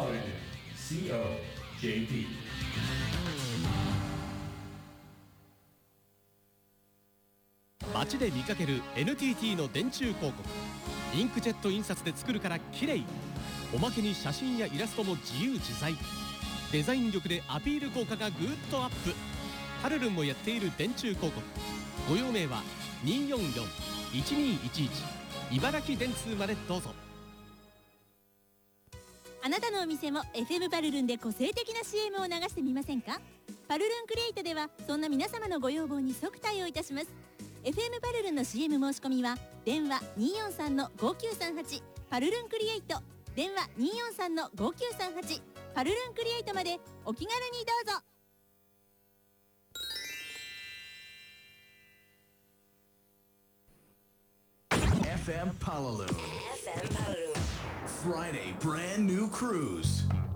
Paladin COJP。 街で見かける NTT の電柱広告。インクジェット印刷で作るから綺麗。おまけに写真やイラストも自由自在。デザイン力でアピール効果がぐーっとアップ。パルルンもやっている電柱広告。ご用命は244-1211茨城電通までどうぞ。 あなたのお店も FM パルルンで個性的な CM を流してみませんか？パルルンクリエイトではそんな皆様のご要望に即対応いたします。 FM パルルンの CM 申し込みは電話243-5938パルルンクリエイト、電話243-5938パルルンクリエイトまでお気軽にどうぞ。 FM Palaloo. FM Palaloo. Friday brand new cruise.